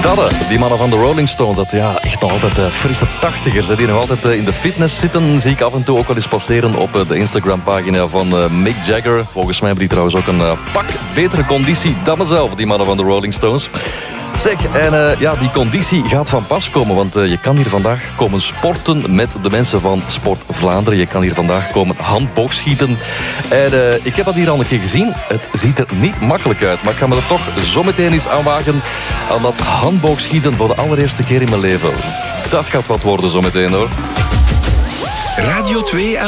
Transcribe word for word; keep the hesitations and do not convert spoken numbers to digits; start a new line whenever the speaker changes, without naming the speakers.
Dat, die mannen van de Rolling Stones, dat ja, echt nog altijd uh, frisse tachtigers, hè, die nog altijd uh, in de fitness zitten, zie ik af en toe ook wel eens passeren op uh, de Instagram-pagina van uh, Mick Jagger. Volgens mij hebben die trouwens ook een uh, pak betere conditie dan mezelf, die mannen van de Rolling Stones. Zeg, en uh, ja, die conditie gaat van pas komen, want uh, je kan hier vandaag komen sporten met de mensen van Sport Vlaanderen. Je kan hier vandaag komen handboogschieten. En uh, ik heb dat hier al een keer gezien. Het ziet er niet makkelijk uit, maar ik ga me er toch zo meteen eens aan wagen aan dat handboogschieten voor de allereerste keer in mijn leven. Dat gaat wat worden zo meteen, hoor.
Radio twee